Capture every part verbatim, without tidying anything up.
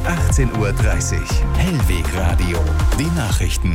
achtzehn Uhr dreißig. Hellweg Radio. Die Nachrichten.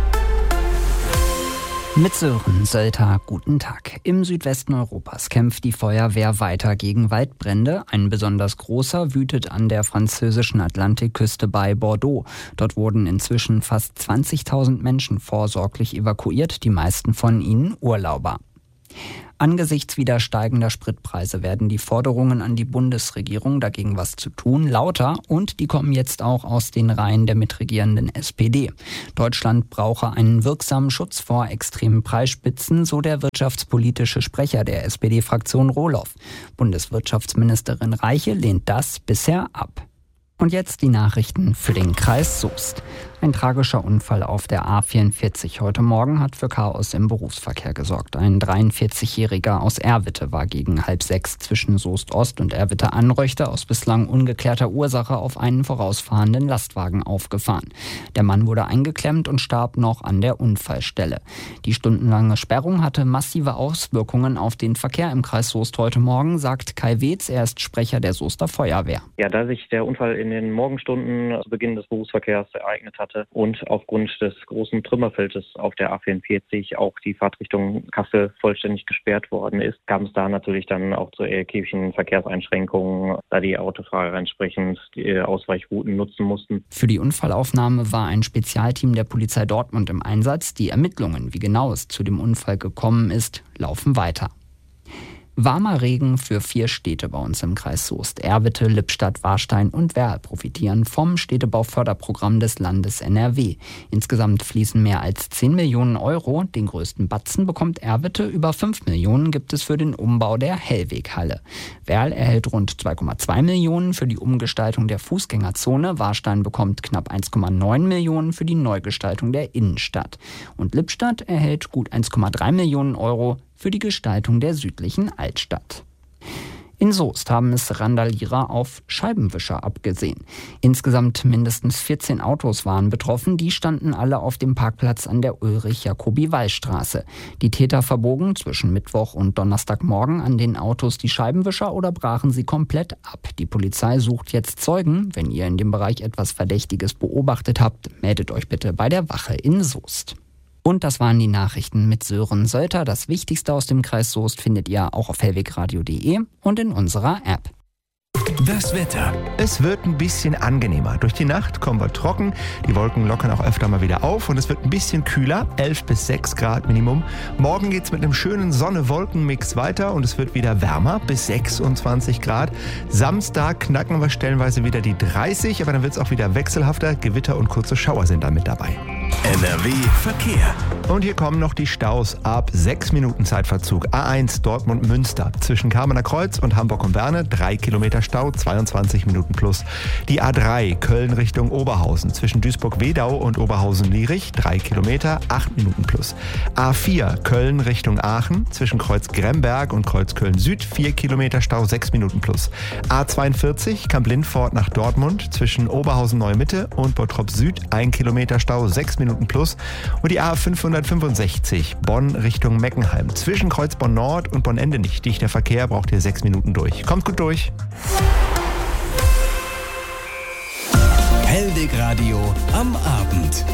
Mit Sören Sölter, guten Tag. Im Südwesten Europas kämpft die Feuerwehr weiter gegen Waldbrände. Ein besonders großer wütet an der französischen Atlantikküste bei Bordeaux. Dort wurden inzwischen fast zwanzigtausend Menschen vorsorglich evakuiert, die meisten von ihnen Urlauber. Angesichts wieder steigender Spritpreise werden die Forderungen an die Bundesregierung, dagegen was zu tun, lauter, und die kommen jetzt auch aus den Reihen der mitregierenden S P D. Deutschland brauche einen wirksamen Schutz vor extremen Preisspitzen, so der wirtschaftspolitische Sprecher der S P D-Fraktion Rohloff. Bundeswirtschaftsministerin Reiche lehnt das bisher ab. Und jetzt die Nachrichten für den Kreis Soest. Ein tragischer Unfall auf der A vierundvierzig heute Morgen hat für Chaos im Berufsverkehr gesorgt. Ein dreiundvierzigjähriger aus Erwitte war gegen halb sechs zwischen Soest Ost und Erwitte Anröchte aus bislang ungeklärter Ursache auf einen vorausfahrenden Lastwagen aufgefahren. Der Mann wurde eingeklemmt und starb noch an der Unfallstelle. Die stundenlange Sperrung hatte massive Auswirkungen auf den Verkehr im Kreis Soest heute Morgen, sagt Kai Wetz, er ist Sprecher der Soester Feuerwehr. Ja, da sich der Unfall in den Morgenstunden zu Beginn des Berufsverkehrs ereignet hatte und aufgrund des großen Trümmerfeldes auf der A vierundvierzig auch die Fahrtrichtung Kassel vollständig gesperrt worden ist, kam es da natürlich dann auch zu erheblichen Verkehrseinschränkungen, da die Autofahrer entsprechend die Ausweichrouten nutzen mussten. Für die Unfallaufnahme war ein Spezialteam der Polizei Dortmund im Einsatz. Die Ermittlungen, wie genau es zu dem Unfall gekommen ist, laufen weiter. Warmer Regen für vier Städte bei uns im Kreis Soest. Erwitte, Lippstadt, Warstein und Werl profitieren vom Städtebauförderprogramm des Landes N R W. Insgesamt fließen mehr als zehn Millionen Euro. Den größten Batzen bekommt Erwitte. Über fünf Millionen gibt es für den Umbau der Hellweghalle. Werl erhält rund zwei Komma zwei Millionen für die Umgestaltung der Fußgängerzone. Warstein bekommt knapp eins Komma neun Millionen für die Neugestaltung der Innenstadt. Und Lippstadt erhält gut eins Komma drei Millionen Euro für die Gestaltung der südlichen Altstadt. In Soest haben es Randalierer auf Scheibenwischer abgesehen. Insgesamt mindestens vierzehn Autos waren betroffen. Die standen alle auf dem Parkplatz an der Ulrich-Jacobi-Wall-Straße. Die Täter verbogen zwischen Mittwoch und Donnerstagmorgen an den Autos die Scheibenwischer oder brachen sie komplett ab. Die Polizei sucht jetzt Zeugen. Wenn ihr in dem Bereich etwas Verdächtiges beobachtet habt, meldet euch bitte bei der Wache in Soest. Und das waren die Nachrichten mit Sören Sölter. Das Wichtigste aus dem Kreis Soest findet ihr auch auf hellwegradio punkt de und in unserer App. Das Wetter. Es wird ein bisschen angenehmer. Durch die Nacht kommen wir trocken, die Wolken lockern auch öfter mal wieder auf und es wird ein bisschen kühler, elf bis sechs Grad Minimum. Morgen geht es mit einem schönen Sonne-Wolken-Mix weiter und es wird wieder wärmer, bis sechsundzwanzig Grad. Samstag knacken wir stellenweise wieder die dreißig, aber dann wird es auch wieder wechselhafter. Gewitter und kurze Schauer sind dann mit dabei. N R W Verkehr. Und hier kommen noch die Staus ab sechs Minuten Zeitverzug. A eins Dortmund-Münster zwischen Kamener Kreuz und Hamburg und Berne, drei Kilometer Stau, zweiundzwanzig Minuten plus. Die A drei Köln Richtung Oberhausen zwischen Duisburg-Wedau und Oberhausen-Lierich, drei Kilometer, acht Minuten plus. A vier Köln Richtung Aachen zwischen Kreuz Gremberg und Kreuz Köln-Süd, vier Kilometer Stau, sechs Minuten plus. A zweiundvierzig Kamp-Lindfort nach Dortmund zwischen Oberhausen-Neue-Mitte und Bottrop-Süd, ein Kilometer Stau, sechs Minuten plus. Und die A fünfhundertfünfundsechzig Bonn Richtung Meckenheim zwischen Kreuz Bonn-Nord und Bonn-Ende nicht dicht. Der Verkehr braucht hier sechs Minuten durch. Kommt gut durch. Hellweg Radio am Abend.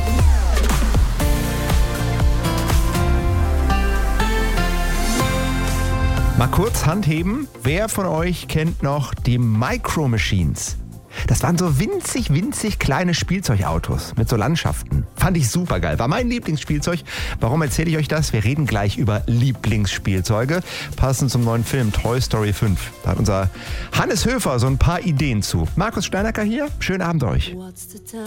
Mal kurz Hand heben. Wer von euch kennt noch die Micro Machines? Das waren so winzig, winzig kleine Spielzeugautos mit so Landschaften. Fand ich super geil. War mein Lieblingsspielzeug. Warum erzähle ich euch das? Wir reden gleich über Lieblingsspielzeuge. Passend zum neuen Film Toy Story fünf. Da hat unser Hannes Höfer so ein paar Ideen zu. Markus Steinacker hier. Schönen Abend euch.